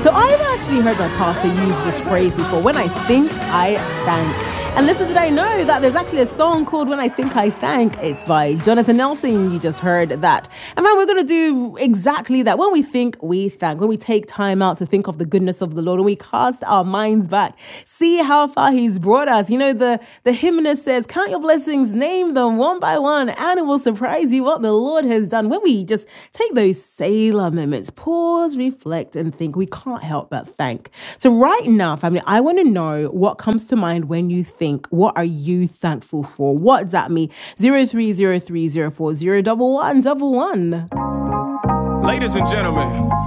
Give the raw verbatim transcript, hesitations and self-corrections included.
So I've actually heard my pastor use this phrase before. When I think, I thank. And listen, today, I know that there's actually a song called When I Think I Thank. It's by Jonathan Nelson. You just heard that. And man, we're going to do exactly that. When we think, we thank. When we take time out to think of the goodness of the Lord, when we cast our minds back, see how far he's brought us. You know, the, the hymnist says, count your blessings, name them one by one, and it will surprise you what the Lord has done. When we just take those Selah moments, pause, reflect, and think, we can't help but thank. So right now, family, I want to know what comes to mind when you think. What are you thankful for? WhatsApp me zero three zero three zero four zero one one one one. Ladies and gentlemen,